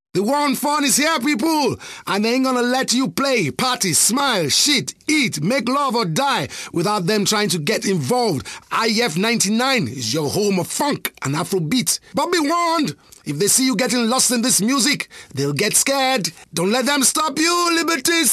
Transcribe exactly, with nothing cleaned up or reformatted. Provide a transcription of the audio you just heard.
The one fun is here, people, and they ain't gonna let you play, party, smile, shit, eat, make love or die without them trying to get involved. I F ninety-nine is your home of funk and Afrobeat. But be warned, if they see you getting lost in this music, they'll get scared. Don't let them stop you, Liberties!